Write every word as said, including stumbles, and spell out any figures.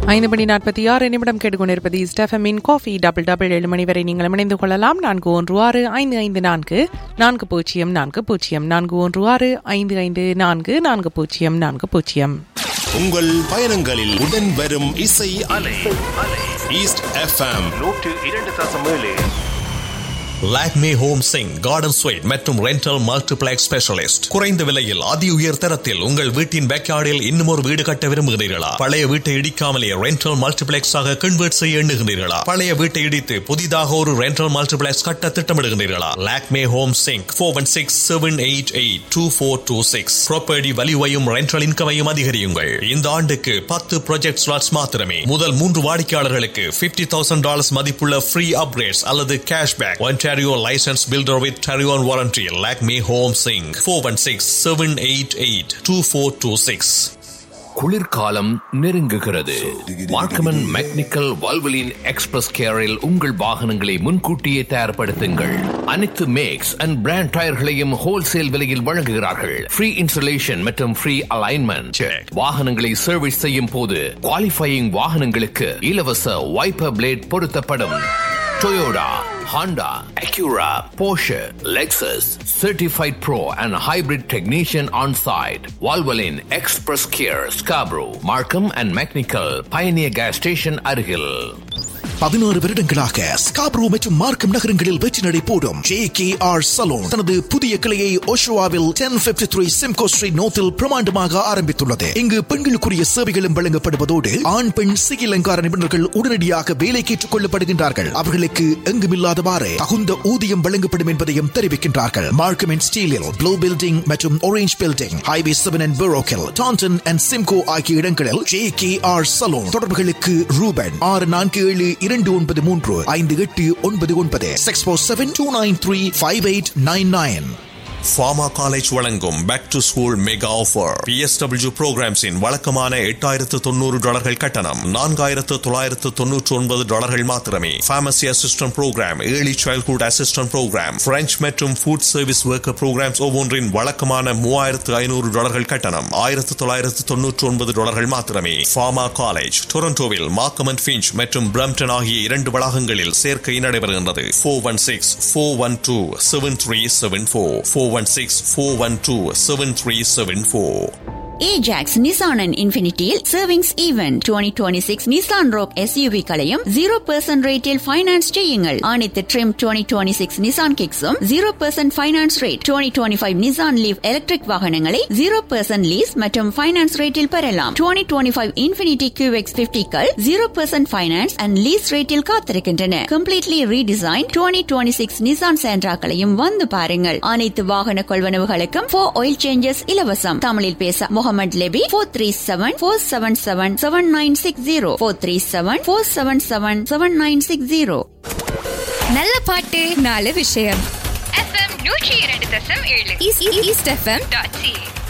ஐந்து மணி நாற்பத்தி ஆறு நிமிடம் கேட்டுக்கொண்டிருப்பது ஸ்டெஃபமின் காஃபி டபுள் டபுள் ஏழு மணி வரை நீங்கள் இணைந்து கொள்ளலாம். நான்கு ஒன்று ஆறு ஐந்து ஐந்து நான்கு நான்கு பூஜ்ஜியம் நான்கு பூஜ்ஜியம் நான்கு ஒன்று ஆறு ஐந்து ஐந்து நான்கு நான்கு பூஜ்ஜியம் நான்கு பூஜ்ஜியம். உங்கள் பயணங்களில் உடன் வரும் இசை அலை ஈஸ்ட் எஃப்எம் நூற்று இரண்டு தசம் ஏழு. Lakme home Singh garden sweet மற்றும் ரெண்டல் மல்டிப்ளெக்ஸ் ஸ்பெஷலிஸ்ட். குறைந்த விலையில் அதி உயர் தரத்தில் உங்கள் வீட்டின் பேக்யார்டில் இன்னும் ஒரு வீடு கட்ட விரும்புகிறீர்களா? பழைய வீட்டை இடிக்காமலே ரெண்டல் மல்டிப்ளெக்ஸ் ஆக கன்வெர்ட் செய்ய எண்ணுகிறீர்களா? பழைய வீட்டை இடித்து புதிதாக ஒரு ரெண்டல் மல்டிப்ளெக்ஸ் கட்ட திட்டமிடுகிறீர்களா? Lakme home Singh four one six seven eight eight two four two six. Property வலிவையும் rental இன்கமையும் அதிகரியுங்கள். இந்த ஆண்டுக்கு பத்து ப்ராஜெக்ட் ஸ்லாட்ஸ் மாத்திரமே. முதல் மூன்று வாடிக்கையாளர்களுக்கு பிப்டி தௌசண்ட் டாலர்ஸ் மதிப்புள்ள ஃப்ரீ அப்கிரேட்ஸ் அல்லது cashback. Ontario licensed builder with Ontario warranty. Lakme Home Singh four one six seven eight eight two four two six. குளிர்காலம் நெருங்குகிறது. மார்க்கமன் மெக்னிக்கல் வால்வலின் எக்ஸ்பிரஸ் கேரில் உங்கள் வாகனங்களை முன்கூட்டியே தயார்படுத்துங்கள். அனைத்து மேக்ஸ் அண்ட் பிராண்ட் டயர்களையும் ஹோல்சேல் விலையில் வழங்குகிறார்கள். ஃப்ரீ இன்ஸ்டாலேஷன் மற்றும் ஃப்ரீ அலைன்மெண்ட். வாகனங்களை சர்வீஸ் செய்யும் போது குவாலிஃபையிங் வாகனங்களுக்கு இலவச வைப்பர் பிளேட் பொருத்தப்படும். Toyota, Honda, Acura, Porsche, Lexus, Certified Pro and Hybrid Technician on site. Valvoline Express Care, Scarborough, Markham and Mechanical, Pioneer Gas Station அருகில். பதினாறு வருடங்களாக ஸ்காப்ரோ மற்றும் மார்க்கம் நகரங்களில் வெற்றி நடை போடும் ஜே கே ஆர் சலூன் தனது புதிய கிளையை ஓஷோவாவில் ten fifty three Simcoe street நோத்தில் பிரமாண்டமாக ஆரம்பித்துள்ளது. இங்கு பெண்களுக்குரிய சேவைகளும் வழங்கப்படுவதோடு ஆண் பெண் சிகை அலங்கார நிபுணர்கள் உடனடியாக வேலைக்கு ஏற்றுக் கொள்ளப்படுகின்றார்கள். அவர்களுக்கு எங்குமில்லாதவாறு தகுந்த ஊதியம் வழங்கப்படும் என்பதையும் தெரிவிக்கின்றார்கள். மார்க்கம் அண்ட் ஸ்டீலில் ப்ளூ பில்டிங் மற்றும் orange building, highway seven and பெரோக்கில், Tandon and Simcoe ஆகிய இடங்களில் ஜே கே ஆர் சலூன். தொடர்புகளுக்கு ரூபன் ஆறு நான்கு ஏழு இரண்டு ஒன்பது மூன்று ஐந்து எட்டு ஒன்பது ஒன்பது six four seven two nine three five eight nine nine. Pharma college வழங்கும் back to school mega offer. B S W புரோகிராம்ஸின் வழக்கமான எட்டாயிரத்து தொண்ணூறு டாலர்கள் கட்டணம் நான்காயிரத்து தொள்ளாயிரத்து தொன்னூற்று ஒன்பது டாலர்கள் மாத்திரமே. Pharmacy assistant program, early childhood assistant program, French மற்றும் ஃபுட் சர்வீஸ் ஒர்க்கர் புரோகிராம்ஸ் ஒவ்வொன்றின் வழக்கமான மூவாயிரத்து ஐநூறு டாலர்கள் கட்டணம் ஆயிரத்து தொள்ளாயிரத்து தொன்னூற்று ஒன்பது டாலர்கள் மாத்திரமே. ஃபார்மா காலேஜ் டொரண்டோவில் மார்க்கம் அண்ட் ஃபிஞ்ச் மற்றும் பிரம்டன் ஆகிய இரண்டு வளாகங்களில் சேர்க்கை நடைபெறுகின்றது. Four one six four one two seven three seven four four one six four one two seven three seven four. Ajax Nissan and Infinityil Savings Event twenty twenty-six Nissan Rogue S U V களையும் zero percent rate finance செய்யுங்கள். அனைத்து trim twenty twenty-six Nissan Kicks-உம் zero percent finance rate. twenty twenty-five Nissan Leaf electric வாகனங்களை zero percent lease மற்றும் finance rateல் பெறலாம். twenty twenty-five Infinity Q X fifty-கள் zero percent finance and lease rateல் காத்திருக்கின்றன. Completely redesigned twenty twenty-six Nissan Sentra-களையும் வந்து பாருங்கள். அனைத்து வாகன கொள்வனவுகளுக்கும் four oil changes இலவசம். தமிழில் பேச Mohammed Lebi four three seven four seven seven seven nine six zero four three seven four seven seven seven nine six zero. நல்ல பாட்டு நாலு விஷயம். எஃப்எம் நூற்றி இரண்டு தசம் ஏழு ஈஸ்ட் எஃப்எம் டாட் சி.